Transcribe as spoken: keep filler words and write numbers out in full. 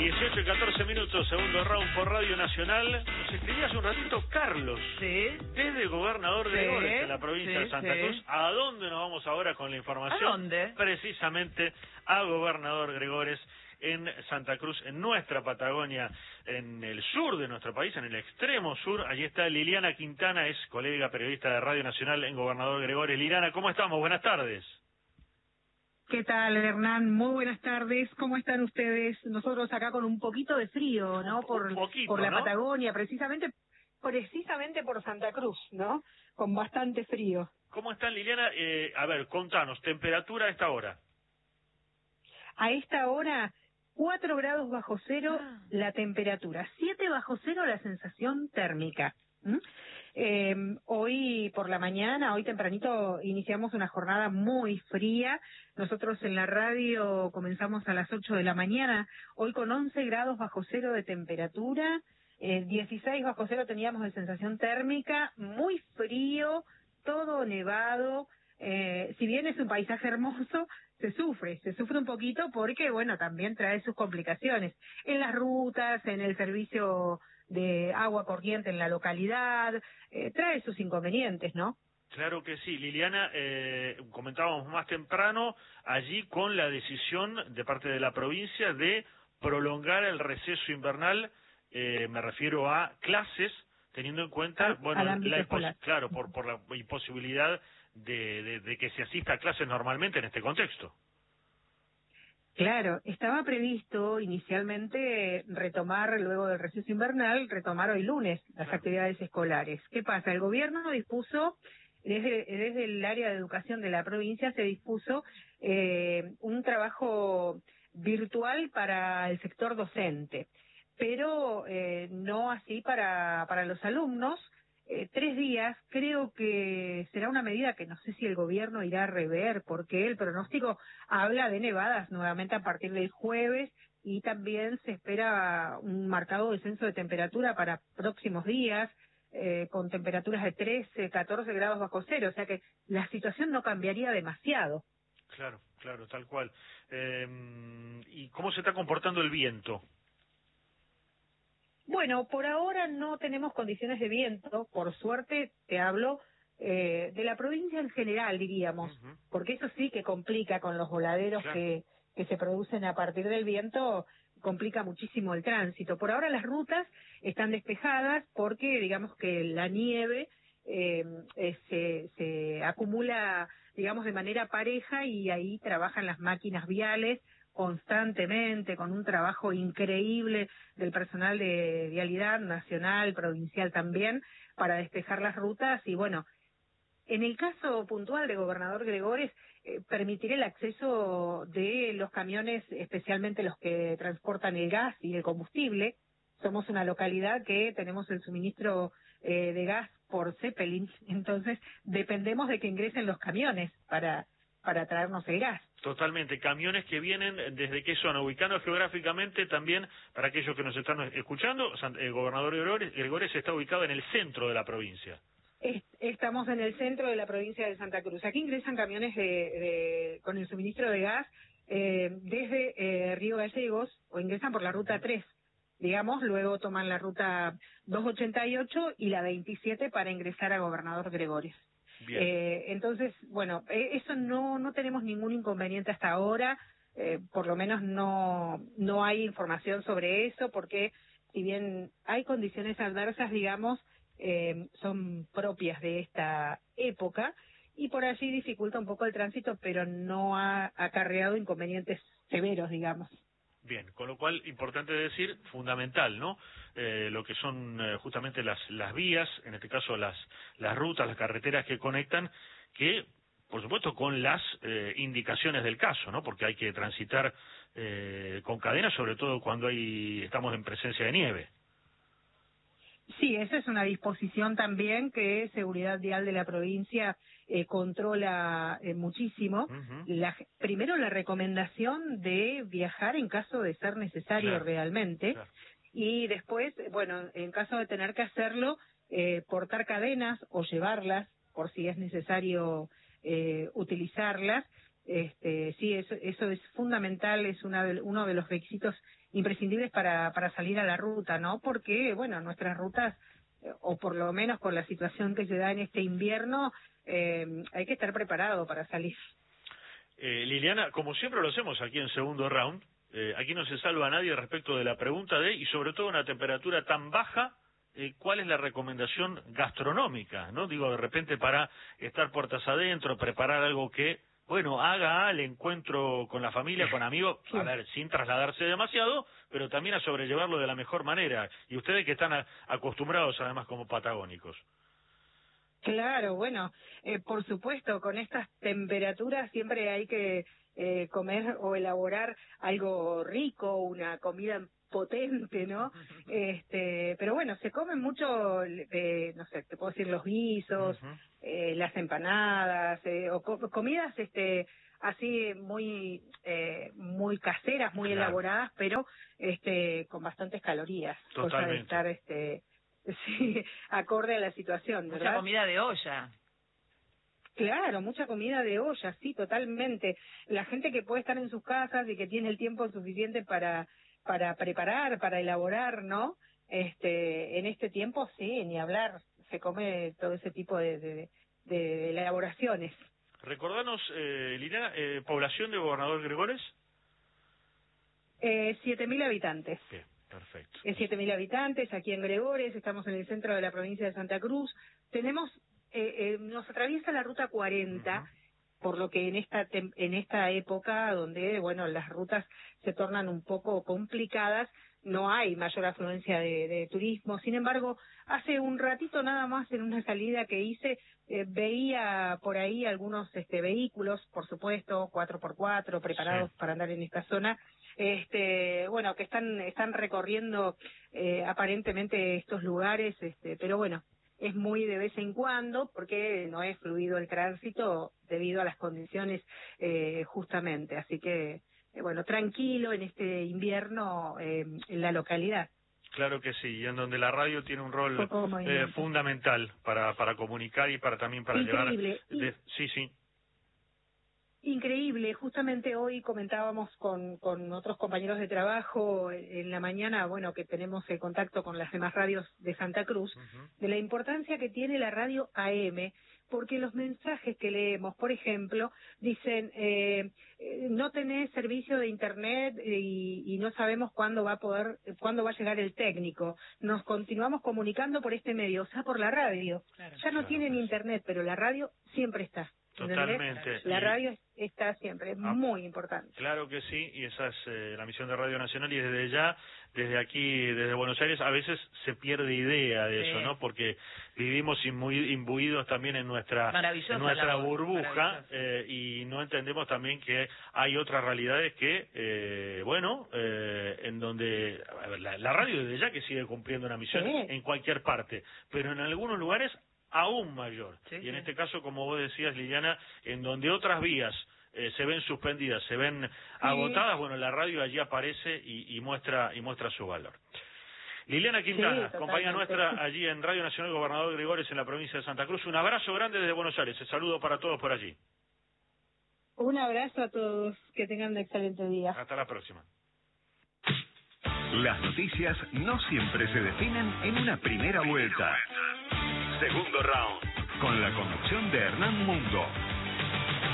dieciocho y catorce minutos, segundo round por Radio Nacional. Nos escribía hace un ratito Carlos, Sí. desde Gobernador Sí, Gregores, en la provincia sí, de Santa sí. Cruz. ¿A dónde nos vamos ahora con la información? ¿A dónde? Precisamente a Gobernador Gregores, en Santa Cruz, en nuestra Patagonia, en el sur de nuestro país, en el extremo sur. Allí está Liliana Quintana, es colega periodista de Radio Nacional en Gobernador Gregores. Liliana, ¿cómo estamos? Buenas tardes. ¿Qué tal, Hernán? Muy buenas tardes. ¿Cómo están ustedes? Nosotros acá con un poquito de frío, ¿no? Un Por, poquito, por la ¿no? Patagonia, precisamente, precisamente por Santa Cruz, ¿no? Con bastante frío. ¿Cómo están, Liliana? Eh, a ver, contanos, temperatura a esta hora. A esta hora, cuatro grados bajo cero la temperatura, siete bajo cero la sensación térmica. ¿Mm? Eh, hoy por la mañana, hoy tempranito, iniciamos una jornada muy fría. Nosotros en la radio comenzamos a las ocho de la mañana, hoy con once grados bajo cero de temperatura, eh, dieciséis bajo cero teníamos de sensación térmica, muy frío, todo nevado. Eh, si bien es un paisaje hermoso, se sufre, se sufre un poquito porque, bueno, también trae sus complicaciones en las rutas, en el servicio de agua corriente en la localidad, eh, trae sus inconvenientes, ¿no? Claro que sí, Liliana, eh, comentábamos más temprano allí con la decisión de parte de la provincia de prolongar el receso invernal, eh, me refiero a clases, teniendo en cuenta, Al, bueno, al ámbito la escolar. claro, por, por la imposibilidad de, de, de que se asista a clases normalmente en este contexto. Claro, estaba previsto inicialmente retomar, luego del receso invernal, retomar hoy lunes las Claro. actividades escolares. ¿Qué pasa? El gobierno dispuso, desde, desde el área de educación de la provincia, se dispuso eh, un trabajo virtual para el sector docente, pero eh, no así para, para los alumnos. Eh, tres días, creo que será una medida que no sé si el gobierno irá a rever, porque el pronóstico habla de nevadas nuevamente a partir del jueves y también se espera un marcado descenso de temperatura para próximos días, eh, con temperaturas de trece, catorce grados bajo cero, o sea que la situación no cambiaría demasiado. Claro, claro, tal cual. Eh, ¿Y cómo se está comportando el viento? Bueno, por ahora no tenemos condiciones de viento, por suerte te hablo eh, de la provincia en general, diríamos, Uh-huh. porque eso sí que complica con los voladeros Claro. que, que se producen a partir del viento, complica muchísimo el tránsito. Por ahora las rutas están despejadas porque digamos que la nieve eh, eh, se, se acumula, digamos, de manera pareja y ahí trabajan las máquinas viales constantemente, con un trabajo increíble del personal de vialidad nacional, provincial también, para despejar las rutas. Y bueno, en el caso puntual de Gobernador Gregores, eh, permitir el acceso de los camiones, especialmente los que transportan el gas y el combustible. Somos una localidad que tenemos el suministro eh, de gas por Zeppelin, entonces dependemos de que ingresen los camiones para, para traernos el gas. Totalmente, camiones que vienen desde qué zona, ubicando geográficamente también, para aquellos que nos están escuchando, el Gobernador Gregores, Gregores está ubicado en el centro de la provincia. Estamos en el centro de la provincia de Santa Cruz. Aquí ingresan camiones de, de, con el suministro de gas eh, desde eh, Río Gallegos, o ingresan por la ruta tres, digamos, luego toman la ruta doscientos ochenta y ocho y la veintisiete para ingresar a Gobernador Gregores. Bien. Eh, entonces, bueno, eh, eso no no tenemos ningún inconveniente hasta ahora, eh, por lo menos no no hay información sobre eso, porque si bien hay condiciones adversas, digamos, eh, son propias de esta época y por allí dificulta un poco el tránsito, pero no ha acarreado inconvenientes severos, digamos. Bien, con lo cual, importante decir, fundamental, ¿no? Eh, lo que son eh, justamente las las vías, en este caso las las rutas, las carreteras que conectan, que, por supuesto, con las eh, indicaciones del caso, ¿no? Porque hay que transitar eh, con cadenas, sobre todo cuando hay estamos en presencia de nieve. Sí, esa es una disposición también que Seguridad Vial de la provincia eh, controla eh, muchísimo. Uh-huh. La, primero, la recomendación de viajar en caso de ser necesario Claro, realmente. claro. Y después, bueno, en caso de tener que hacerlo, eh, portar cadenas o llevarlas por si es necesario eh, utilizarlas. este, sí, eso, eso es fundamental, es una de, uno de los requisitos imprescindibles para, para salir a la ruta, ¿no? Porque, bueno, nuestras rutas, o por lo menos con la situación que se da en este invierno, eh, hay que estar preparado para salir. Eh, Liliana, como siempre lo hacemos aquí en Segundo Round, eh, aquí no se salva a nadie respecto de la pregunta de, y sobre todo una temperatura tan baja, eh, ¿cuál es la recomendación gastronómica? ¿No? Digo, de repente para estar puertas adentro, preparar algo que, bueno, haga al encuentro con la familia, con amigos, a ver, sin trasladarse demasiado, pero también a sobrellevarlo de la mejor manera. Y ustedes que están a, acostumbrados además como patagónicos. Claro, bueno, eh, por supuesto, con estas temperaturas siempre hay que eh, comer o elaborar algo rico, una comida potente, ¿no? Este, pero bueno, se comen mucho, eh, no sé, te puedo decir los guisos, uh-huh. eh, las empanadas, eh, o co comidas, este, así muy, eh, muy caseras, muy claro. elaboradas, pero este, con bastantes calorías. Totalmente. Cosa de estar, este, sí, acorde a la situación, ¿verdad? Mucha comida de olla. Claro, mucha comida de olla, sí, totalmente. La gente que puede estar en sus casas y que tiene el tiempo suficiente para para preparar, para elaborar, ¿no? Este, en este tiempo, sí, ni hablar, se come todo ese tipo de, de, de elaboraciones. Recordanos, eh, Liliana, eh, población de Gobernador Gregores. Eh, siete mil habitantes. Bien, perfecto. Eh, siete mil habitantes, aquí en Gregores, estamos en el centro de la provincia de Santa Cruz. Tenemos, eh, eh, nos atraviesa la ruta cuarenta, uh-huh. por lo que en esta en esta época donde, bueno, las rutas se tornan un poco complicadas, no hay mayor afluencia de, de turismo. Sin embargo, hace un ratito nada más en una salida que hice, eh, veía por ahí algunos este, vehículos, por supuesto, cuatro por cuatro, preparados sí. para andar en esta zona, este, bueno, que están están recorriendo eh, aparentemente estos lugares, este, pero bueno, es muy de vez en cuando porque no es fluido el tránsito debido a las condiciones eh, justamente. Así que, eh, bueno, tranquilo en este invierno eh, en la localidad. Claro que sí, y en donde la radio tiene un rol eh, fundamental para para comunicar y para también para Increíble. llevar... De, sí, sí. Increíble, justamente hoy comentábamos con, con otros compañeros de trabajo en la mañana, bueno, que tenemos el contacto con las demás radios de Santa Cruz, uh-huh. de la importancia que tiene la radio A M, porque los mensajes que leemos, por ejemplo, dicen, eh, no tenés servicio de internet y, y no sabemos cuándo va a poder, cuándo va a llegar el técnico. Nos continuamos comunicando por este medio, o sea, por la radio. Claro, ya no claro, tienen pues. internet, pero la radio siempre está. Totalmente. La radio está siempre, es ah, muy importante. Claro que sí, y esa es eh, la misión de Radio Nacional, y desde ya, desde aquí, desde Buenos Aires, a veces se pierde idea de sí. eso, ¿no? Porque vivimos imbuidos también en nuestra, en nuestra burbuja eh, y no entendemos también que hay otras realidades que, eh, bueno, eh, en donde a ver, la, la radio desde ya que sigue cumpliendo una misión sí. en cualquier parte, pero en algunos lugares aún mayor. Sí, y en sí. este caso, como vos decías, Liliana, en donde otras vías eh, se ven suspendidas, se ven sí. agotadas, bueno, la radio allí aparece y, y muestra y muestra su valor. Liliana Quintana, sí, compañera nuestra allí en Radio Nacional Gobernador Gregores en la provincia de Santa Cruz. Un abrazo grande desde Buenos Aires. El saludo para todos por allí. Un abrazo a todos. Que tengan un excelente día. Hasta la próxima. Las noticias no siempre se definen en una primera vuelta. Segundo round, con la conducción de Hernán Mundo.